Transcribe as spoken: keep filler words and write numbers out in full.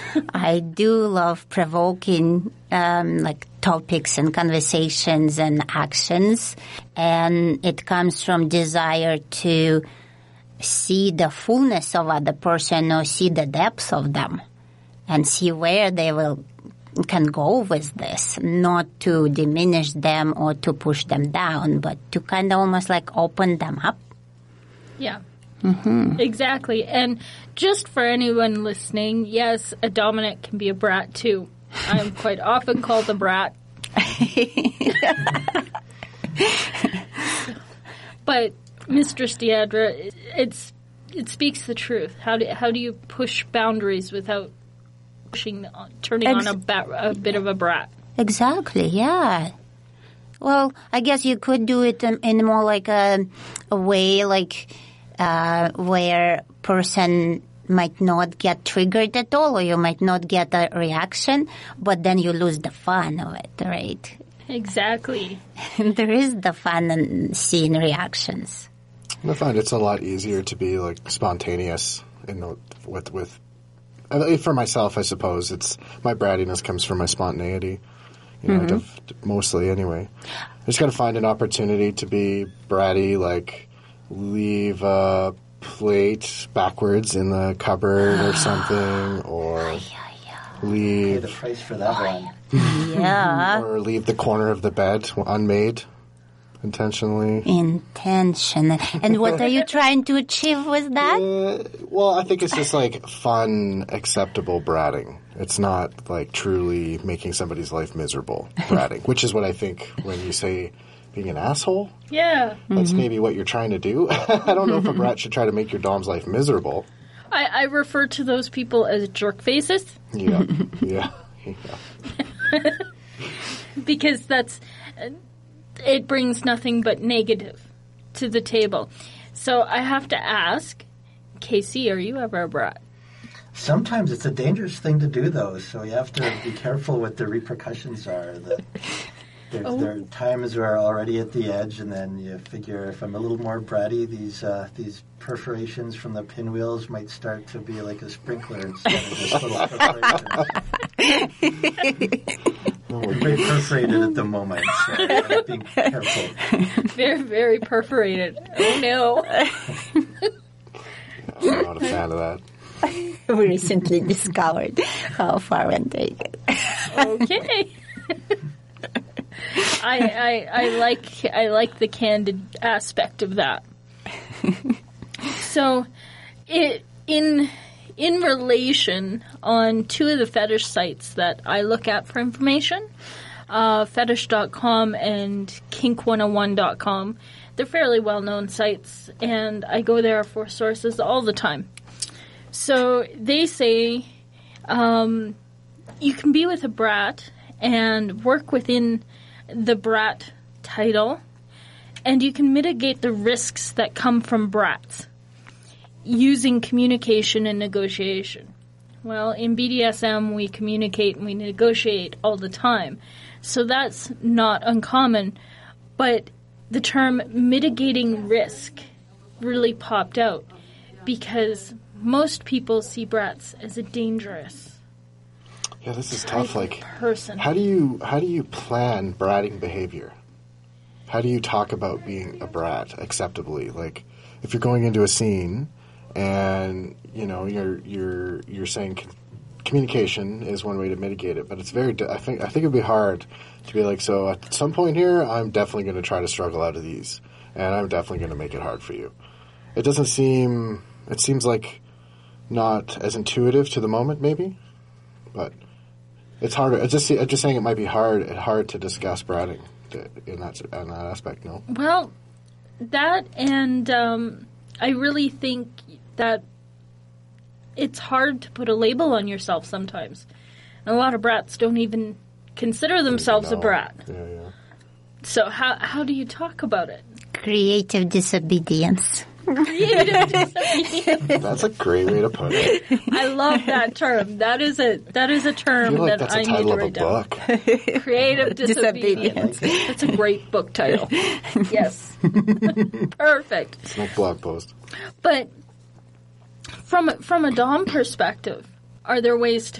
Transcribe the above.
I do love provoking um, like topics and conversations and actions, and it comes from desire to see the fullness of other person or see the depth of them and see where they will can go with this, not to diminish them or to push them down, but to kind of almost like open them up. Yeah. Mm-hmm. Exactly. And just for anyone listening, yes, a dominant can be a brat too. I'm quite often called a brat. But Mistress Deidre, it's it speaks the truth. How do how do you push boundaries without pushing, turning Ex- on a, bat, a bit of a brat? Exactly. Yeah. Well, I guess you could do it in, in more like a, a way, like uh, where person might not get triggered at all, or you might not get a reaction, but then you lose the fun of it, right? Exactly. There is the fun in seeing reactions. I find it's a lot easier to be like spontaneous in the, with with. For myself, I suppose it's my brattiness comes from my spontaneity. You know, mm-hmm. I've, mostly anyway. I just got to find an opportunity to be bratty, like leave a plate backwards in the cupboard or something, or leave pay the price for that one. Yeah. Or leave the corner of the bed unmade intentionally. Intention. And what are you trying to achieve with that? Uh, well, I think it's just like fun, acceptable bratting. It's not like truly making somebody's life miserable bratting, which is what I think when you say being an asshole. Yeah. That's mm-hmm. maybe what you're trying to do. I don't know if a brat should try to make your dom's life miserable. I, I refer to those people as jerk faces. Yeah. Yeah. Yeah. Because that's... it brings nothing but negative to the table. So I have to ask, Casey, are you ever a brat? Sometimes it's a dangerous thing to do, though, so you have to be careful what the repercussions are. The, there, oh. there are times where I'm already at the edge, and then you figure if I'm a little more bratty, these uh, these perforations from the pinwheels might start to be like a sprinkler instead of just little perforations. We're very perforated at the moment, so I'm being careful. Very, very perforated. Oh, no. I'm not a fan of that. We recently discovered how far and take it. Okay. I, I I like I like the candid aspect of that. So, it in in relation on two of the fetish sites that I look at for information, uh, fetish dot com and kink one oh one dot com. They're fairly well-known sites, and I go there for sources all the time. So they say um, you can be with a brat and work within the brat title, and you can mitigate the risks that come from brats using communication and negotiation. Well, in B D S M, we communicate and we negotiate all the time, so that's not uncommon, but the term mitigating risk really popped out because most people see brats as a dangerous Yeah, this is tough. Like, person. How do you how do you plan bratting behavior? How do you talk about being a brat acceptably? Like, if you're going into a scene and you know you're you're you're saying c- communication is one way to mitigate it, but it's very. I think I think it'd be hard to be like, so at some point here, I'm definitely going to try to struggle out of these, and I'm definitely going to make it hard for you. It doesn't seem. It seems like not as intuitive to the moment, maybe, but it's harder. It's just I'm just saying it might be hard hard to discuss bratting in that in that aspect. No. Well, that and um, I really think that it's hard to put a label on yourself sometimes. And a lot of brats don't even consider themselves no. a brat. Yeah, yeah. So how how do you talk about it? Creative disobedience. Creative disobedience. That's a great way to put it. I love that term. That is a that is a term I feel like that that's I a need title to of a write down. book. Creative disobedience. That's a great book title. Yes. Perfect. It's like blog post. But from from a dom perspective, are there ways to